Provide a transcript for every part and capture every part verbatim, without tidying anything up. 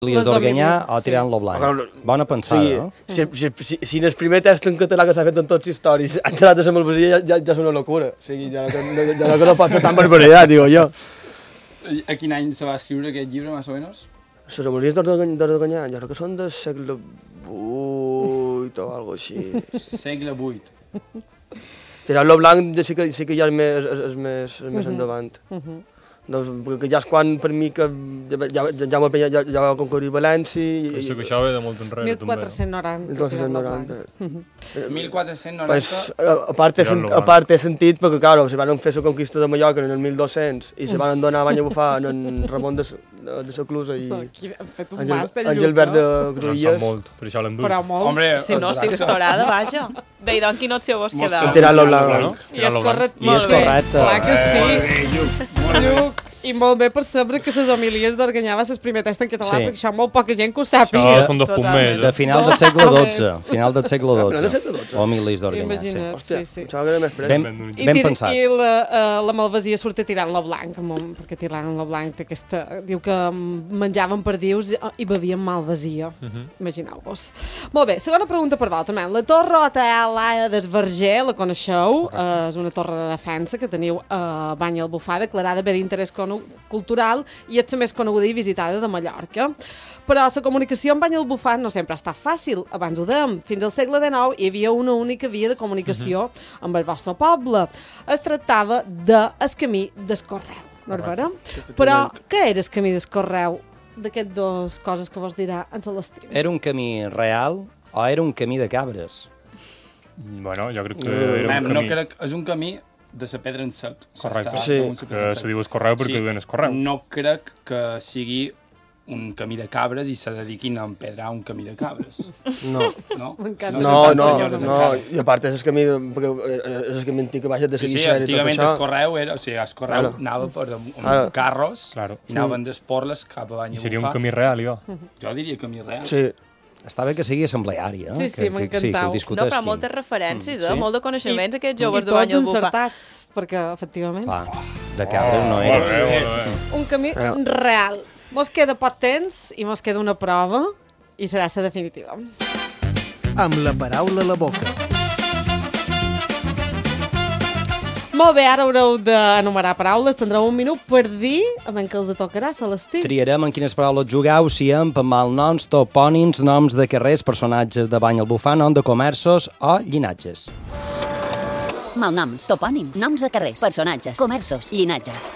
Les d'Organyà o tirant lo blanc. Bona pensada, sí, no? Si, si, si, si en el primer test en català que s'ha fet en tots els històrics han entrat a la malvasia, ja, ja és una locura. O sigui, ja no, no, ja no, no pot ser tan barbaritat, digo jo. A quin any se va escriure aquest llibre, més o menys? Les amolies d'Organyà, jo crec que són del segle vuit o alguna cosa així. Segle vuit. Tirant lo blanc sí que, sí que ja és més, és, és més, és més endavant. Doncs, perquè ja és quan, per mi, que ja, ja, ja, ja, ja, ja va conquerir València... Penso que això ve de molt enrere, mil quatre-cents noranta. mil quatre-cents noranta. mil quatre-cents noranta... Pues, a, part té, a part té sentit, perquè, clar, se van fer la conquista de Mallorca en el mil dos-cents i se van donar a Banya Bufar en Ramon de, de, de la Clusa i Àngel de Cruïlles. molt, per això l'hem dut. Però molt. Hombre, si no estic estorada, vaja. Bé, i doncs quina opció vos queda? Tirant-lo blanc. I és correcte. I és correcte. Clar que sí. Lluc. I molt bé per saber que les homilies d'Organyà va ser el primer test en català, Sí. perquè això molt poca gent que ho sàpiga. Això són dos punts més. De final del segle dotze. Final del segle Final del dotze. segle dotze. Homilis d'Organyà, sí. Imagina't, Hòstia, sí, sí. em sembla que era més pres. Ben, I, ben tira, pensat. I la, uh, la malvasia surt a tirant-la blanc, amb, perquè tirant-la blanc té aquesta... Diu que menjaven perdius i, i bevien malvasia. Uh -huh. Imagineu-vos. Molt bé, segona pregunta per vosaltres. La Torre Hotel Laia d'Esverger, la coneixeu? Uh, és una torre de defensa que teniu a Banya al Bufar, declarada bé d'interès cultural i és la més coneguda i visitada de Mallorca. Però la comunicació amb Banya al Bufar no sempre ha estat fàcil. Abans ho dèiem, fins al segle dinou hi havia una única via de comunicació uh -huh. amb el vostre poble. Es tractava del camí d'Escorreu, no és vera? Però què era el camí d'Escorreu? D'aquestes dues coses que vos dirà en Celestí. Era un camí real o era un camí de cabres? Bueno, jo crec que era un No camí... crec... És un camí de la pedra en sec. Correcte. Sí. Que se diu escorreu perquè duen escorreu. No crec que sigui un camí de cabres i se dediquin a empedrar un camí de cabres. No. No? M'encanta. No, no, no, i a part és el camí, perquè és el camí antic que baixes de Sí, sí, seguir i tot antigament això. el correu era, o sigui, el correu Claro. anava per amb, amb Claro. carros Claro. i anaven d'Esporles cap a Banya I seria un Bufar. camí real, jo. Jo diria camí real. Sí. Està bé que sigui assembleari, eh? Sí, sí, que, que, m'encantau. sí, que ho No, discutessin. però moltes referències, eh? Sí. Molt de coneixements, aquests I joves de tots Banya al Bufar. encertats, perquè, efectivament, Clar, de cabres no Molt era. bé, molt bé. un camí Però- real. Mos queda poc temps i mos queda una prova i serà la definitiva. Amb la paraula a la boca. Molt bé, ara haureu d'enumerar paraules. Tindreu un minut per dir a veure què els tocarà, Celestí. Triarem en quines paraules jugueu, si amb malnoms, topònims, noms de carrers, personatges de Banya al Bufar, nom de comerços o llinatges. Malnoms, topònims, noms de carrers, personatges, comerços, llinatges.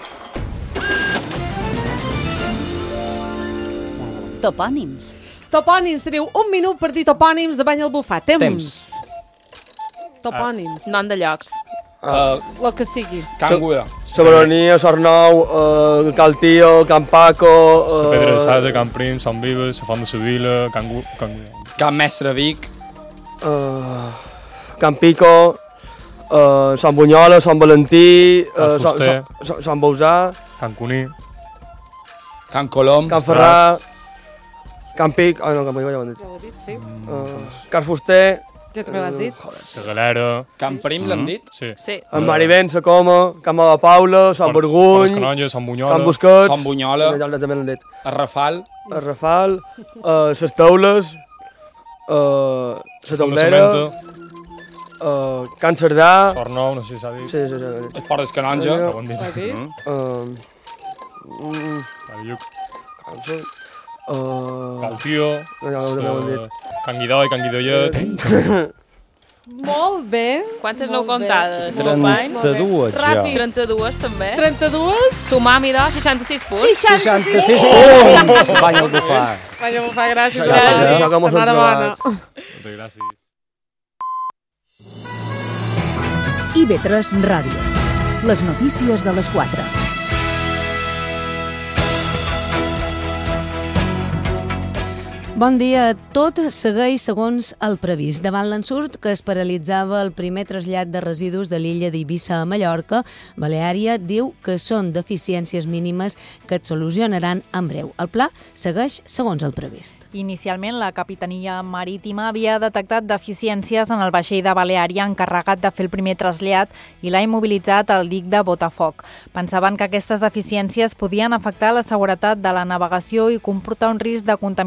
Topònims. Topònims, teniu un minut per dir topònims de Banya al Bufar. Temps. Temps. Topònims. Nom de llocs. Uh, Lo que sigui. Can Guda. Sobronia, Sornou, uh, Cal Tío, Can Paco... La Uh, Pedra de Sasa, Can Prim, Sant Vives, la Font de la Vila, Can... Gu... Can... Can Mestre Vic. uh, Can Pico, uh, Sant Bunyola, Sant Valentí, uh, Can Sant, Fuster. Sant, Sant Bausà, Can Cuní. Can Colom. Can Ferrà, Can Pic... Ah, no, Can Pic ja ho hem dit. Ja ho he dit, sí. Uh, Can Fuster... Ja també l'has dit. La Galera. Can Prim, l'hem dit? Sí. Sí. En Marivent, la Coma, Can Mala Paula, Sant Pont- Burguny, Pont Canonja, Sant Bunyola. Can Busquets... Sant Bunyola. Ja, ja també l'hem dit. El Rafal. El Rafal, uh, les Taules, uh, la Taulera, uh, Can Cerdà... Sornou, no sé si s'ha dit. Sí, sí, sí. sí. El Port d'Escanonja. Ja. Ho hem dit. L'has dit? Uh, mm, Can Lluc. cançó. Uh, Cal Tío. no, ja, ja ho hem eh, dit. Can Guidoi, Can Guidoiet. Molt bé. Quantes Molt n'heu bé. comptades? Molt bé. trenta-dues, ja. Ràpid. trenta-dues, també. trenta-dues. Sumam i dos, seixanta-sis punts. seixanta-sis punts! Banya al Bufar. Banya al Bufar, gràcies. Gràcies, Gràcies. això que mos hem Enhorabona. Moltes gràcies. I ve tres Ràdio. Les notícies de les quatre. Bon dia. Tot segueix segons el previst. Davant l'ensurt que es paralitzava el primer trasllat de residus de l'illa d'Eivissa a Mallorca, Baleària diu que són deficiències mínimes que es solucionaran en breu. El pla segueix segons el previst. Inicialment, la Capitania Marítima havia detectat deficiències en el vaixell de Baleària encarregat de fer el primer trasllat i l'ha immobilitzat al dic de Botafoc. Pensaven que aquestes deficiències podien afectar la seguretat de la navegació i comportar un risc de contaminació